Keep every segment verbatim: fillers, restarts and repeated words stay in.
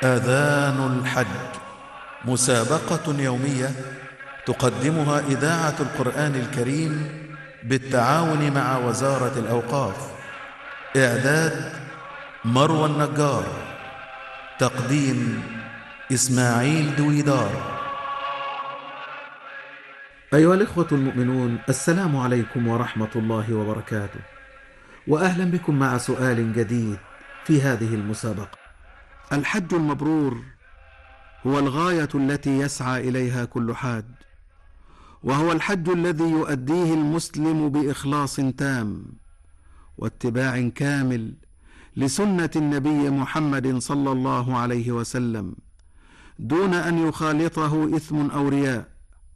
آذان الحج، مسابقة يومية تقدمها إذاعة القرآن الكريم بالتعاون مع وزارة الأوقاف. إعداد مروى النجار، تقديم إسماعيل دويدار. أيها الإخوة المؤمنون، السلام عليكم ورحمة الله وبركاته، وأهلا بكم مع سؤال جديد في هذه المسابقة. الحج المبرور هو الغاية التي يسعى إليها كل حاج، وهو الحج الذي يؤديه المسلم بإخلاص تام واتباع كامل لسنة النبي محمد صلى الله عليه وسلم، دون أن يخالطه إثم أو رياء.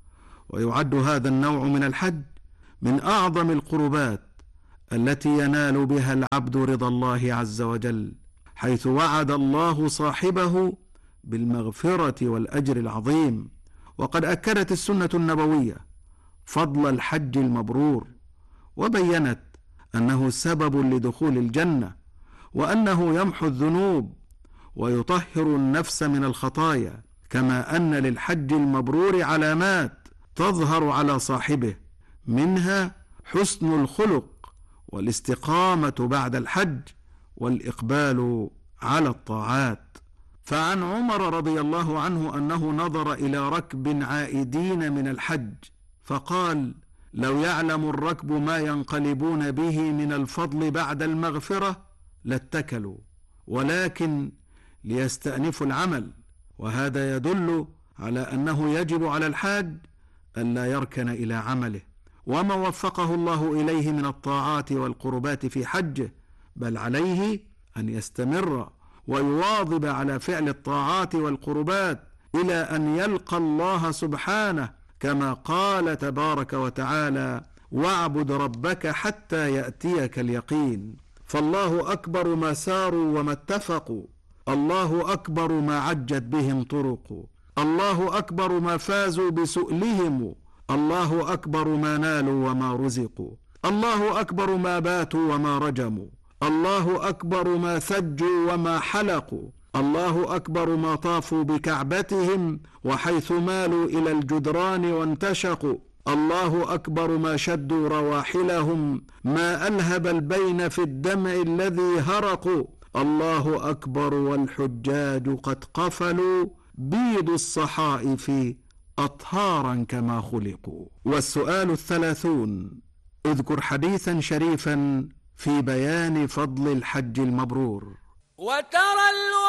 ويعد هذا النوع من الحج من أعظم القربات التي ينال بها العبد رضا الله عز وجل، حيث وعد الله صاحبه بالمغفرة والأجر العظيم. وقد أكدت السنة النبوية فضل الحج المبرور، وبينت أنه سبب لدخول الجنة، وأنه يمحو الذنوب ويطهر النفس من الخطايا، كما أن للحج المبرور علامات تظهر على صاحبه، منها حسن الخلق والاستقامة بعد الحج والإقبال على الطاعات. فعن عمر رضي الله عنه أنه نظر إلى ركب عائدين من الحج فقال: لو يعلم الركب ما ينقلبون به من الفضل بعد المغفرة لاتكلوا، ولكن ليستأنفوا العمل. وهذا يدل على أنه يجب على الحاج ألا يركن إلى عمله وما وفقه الله إليه من الطاعات والقربات في حجه، بل عليه أن يستمر ويواظب على فعل الطاعات والقربات إلى أن يلقى الله سبحانه، كما قال تبارك وتعالى: واعبد ربك حتى يأتيك اليقين. فالله أكبر ما ساروا وما اتفقوا، الله أكبر ما عجت بهم طرق، الله أكبر ما فازوا بسؤلهم، الله أكبر ما نالوا وما رزقوا، الله أكبر ما باتوا وما رجموا، الله أكبر ما ثجوا وما حلقوا، الله أكبر ما طافوا بكعبتهم وحيث مالوا إلى الجدران وانتشقوا، الله أكبر ما شدوا رواحلهم ما ألهب البين في الدمع الذي هرقوا، الله أكبر والحجاج قد قفلوا بيض الصحائف أطهارا كما خلقوا. والسؤال الثلاثون: اذكر حديثا شريفا في بيان فضل الحج المبرور. وترى